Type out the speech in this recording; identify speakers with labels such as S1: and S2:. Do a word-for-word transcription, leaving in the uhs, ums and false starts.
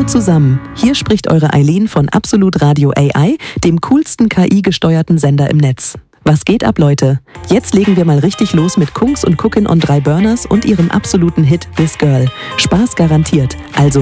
S1: Hallo zusammen, hier spricht eure Eileen von Absolut Radio A I, dem coolsten K I-gesteuerten Sender im Netz. Was geht ab, Leute? Jetzt legen wir mal richtig los mit Kungs und Cookin on drei Burners und ihrem absoluten Hit This Girl. Spaß garantiert, also